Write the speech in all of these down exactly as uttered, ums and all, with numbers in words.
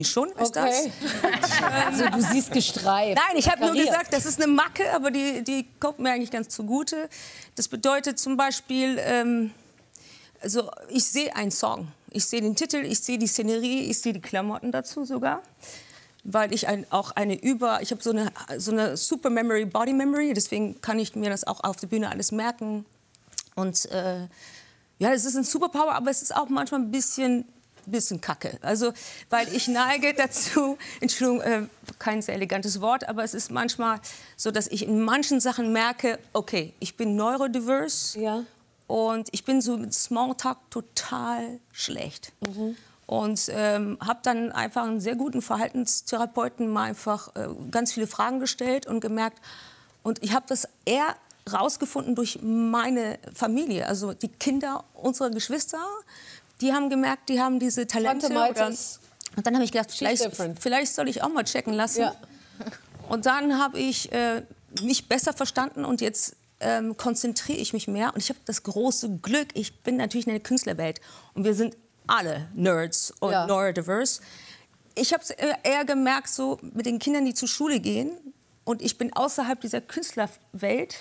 Schon ist okay. das. Also du siehst gestreift. Nein, ich habe nur gesagt, das ist eine Macke, aber die, die kommt mir eigentlich ganz zugute. Das bedeutet zum Beispiel, ähm, also ich sehe einen Song, ich sehe den Titel, ich sehe die Szenerie, ich sehe die Klamotten dazu sogar. Weil ich ein, auch eine über, ich habe so eine, so eine Super Memory, Body Memory, deswegen kann ich mir das auch auf der Bühne alles merken. Und äh, ja, es ist ein Superpower, aber es ist auch manchmal ein bisschen bisschen kacke. Also, weil ich neige dazu, Entschuldigung, äh, kein sehr elegantes Wort, aber es ist manchmal so, dass ich in manchen Sachen merke, okay, ich bin neurodiverse ja. und ich bin so mit Smalltalk total schlecht. Mhm. Und ähm, habe dann einfach einen sehr guten Verhaltenstherapeuten mal einfach äh, ganz viele Fragen gestellt und gemerkt, und ich habe das eher rausgefunden durch meine Familie, also die Kinder unserer Geschwister. Die haben gemerkt, die haben diese Talente. Oder, und dann habe ich gedacht, vielleicht, vielleicht soll ich auch mal checken lassen. Ja. Und dann habe ich äh, mich besser verstanden und jetzt ähm, konzentriere ich mich mehr. Und ich habe das große Glück, ich bin natürlich in der Künstlerwelt und wir sind alle Nerds und ja. neurodiverse. Ich habe es eher gemerkt, so mit den Kindern, die zur Schule gehen und ich bin außerhalb dieser Künstlerwelt,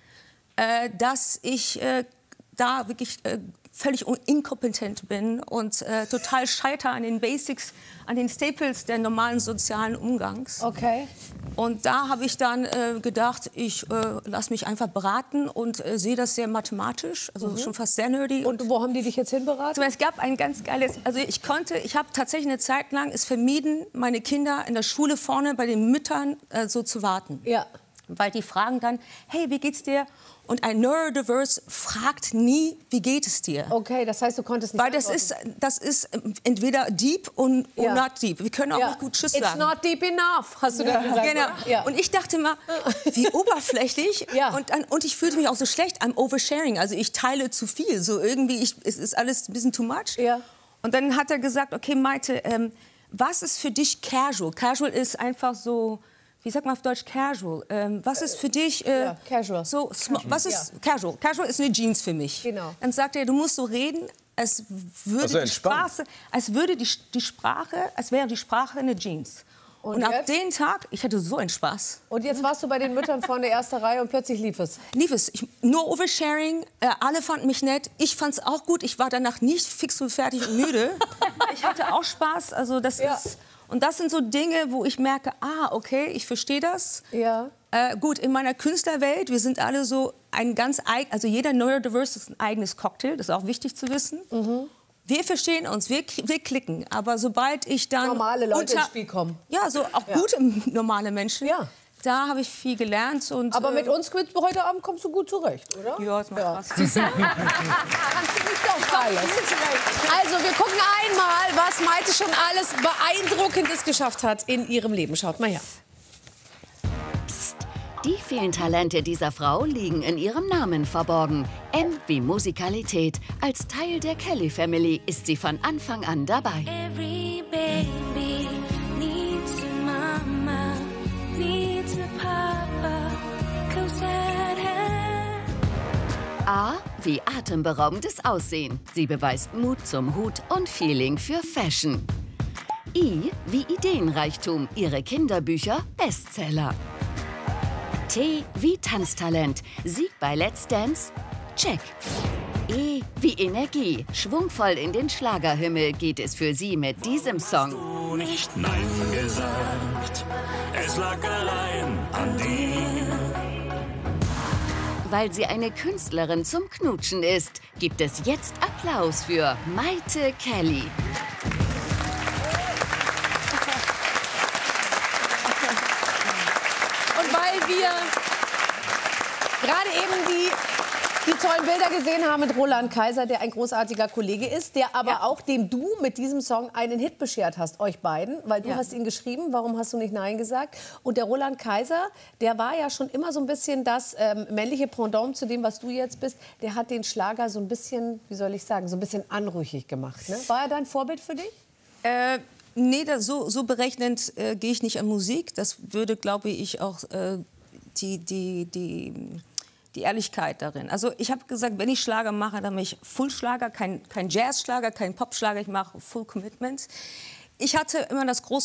äh, dass ich äh, da wirklich äh, völlig inkompetent bin und äh, total scheitere an den Basics, an den Staples der normalen sozialen Umgangs. Okay. Und da habe ich dann äh, gedacht, ich äh, lasse mich einfach beraten und äh, sehe das sehr mathematisch, also mhm. schon fast sehr nerdy. Und wo haben die dich jetzt hinberaten? Es gab ein ganz geiles, also ich konnte, ich habe tatsächlich eine Zeit lang es vermieden, meine Kinder in der Schule vorne bei den Müttern äh, so zu warten. Ja. Weil die fragen dann, hey, wie geht's dir? Und ein Neurodiverse fragt nie, wie geht es dir? Okay, das heißt, du konntest nicht Weil das ist, das ist entweder deep und ja. not deep. Wir können auch ja. nicht gut Tschüss sagen. It's not deep enough, hast du ja. da gesagt. Genau. Ja. Und ich dachte immer, wie oberflächlich. Ja. Und, dann, und ich fühlte mich auch so schlecht. I'm oversharing, also ich teile zu viel. So irgendwie, ich, es ist alles ein bisschen too much. Ja. Und dann hat er gesagt, okay, Maite, ähm, was ist für dich casual? Casual ist einfach so... Wie sagt man auf Deutsch casual? Ähm, was ist für dich äh, ja, casual? So, casual. Was ist ja. casual? Casual ist eine Jeans für mich. Genau. Dann sagt er, du musst so reden, als würde also die Sprache, als würde die, die Sprache, als wäre die Sprache eine Jeans. Und, und ab dem Tag, ich hatte so einen Spaß. Und jetzt warst du bei den Müttern vorne der ersten Reihe und plötzlich lief es. Lief es. Ich, nur Oversharing. Äh, alle fanden mich nett. Ich fand es auch gut. Ich war danach nicht fix und fertig und müde. Ich hatte auch Spaß. Also das ja. ist. Und das sind so Dinge, wo ich merke, ah, okay, ich verstehe das. Ja. Äh, gut, in meiner Künstlerwelt, wir sind alle so ein ganz eigen, also jeder Neurodiverse ist ein eigenes Cocktail, das ist auch wichtig zu wissen. Mhm. Wir verstehen uns, wir, wir klicken, aber sobald ich dann... Normale Leute unter, ins Spiel kommen. Ja, so auch ja. gute normale Menschen. Ja. Da habe ich viel gelernt. Und, aber äh, mit uns heute Abend kommst du gut zurecht, oder? Ja, das macht ja. Spaß. Kannst du nicht doch alles. Also, wir gucken einmal, was Maite schon alles Beeindruckendes geschafft hat in ihrem Leben. Schaut mal her. Psst. Die vielen Talente dieser Frau liegen in ihrem Namen verborgen. M wie Musikalität. Als Teil der Kelly Family ist sie von Anfang an dabei. Every baby needs a mama, needs a papa, close at hand. A wie atemberaubendes Aussehen. Sie beweist Mut zum Hut und Feeling für Fashion. I wie Ideenreichtum. Ihre Kinderbücher Bestseller. T wie Tanztalent. Sieg bei Let's Dance? Check. E wie Energie. Schwungvoll in den Schlagerhimmel geht es für sie mit diesem Song. Du nicht Nein gesagt, es lag allein an dir. Weil sie eine Künstlerin zum Knutschen ist, gibt es jetzt Applaus für Maite Kelly. Und weil wir gerade eben die, die tollen Bilder gesehen haben mit Roland Kaiser, der ein großartiger Kollege ist, der aber ja. auch dem du mit diesem Song einen Hit beschert hast, euch beiden, weil du ja. hast ihn geschrieben, warum hast du nicht Nein gesagt? Und der Roland Kaiser, der war ja schon immer so ein bisschen das ähm, männliche Pendant zu dem, was du jetzt bist, der hat den Schlager so ein bisschen, wie soll ich sagen, so ein bisschen anrüchig gemacht. Ne? War er dein Vorbild für dich? Äh, nee, das, so, so berechnend äh, gehe ich nicht an Musik. Das würde, glaube ich, auch äh, die, die, die, die Ehrlichkeit darin. Also ich habe gesagt, wenn ich Schlager mache, dann mache ich Full-Schlager, kein, kein Jazz-Schlager, kein Pop-Schlager, ich mache Full Commitment. ich hatte immer das große